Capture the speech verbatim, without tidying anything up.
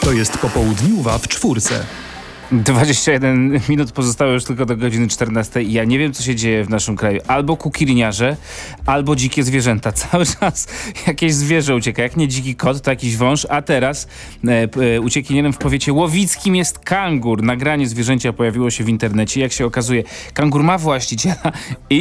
To jest popołudniuwa w czwórce. dwadzieścia jeden minut pozostało już tylko do godziny czternastej i ja nie wiem, co się dzieje w naszym kraju. Albo kukiriniarze, albo dzikie zwierzęta. Cały czas jakieś zwierzę ucieka. Jak nie dziki kot, to jakiś wąż, a teraz e, e, uciekinierem w powiecie łowickim jest kangur. Nagranie zwierzęcia pojawiło się w internecie. Jak się okazuje, kangur ma właściciela i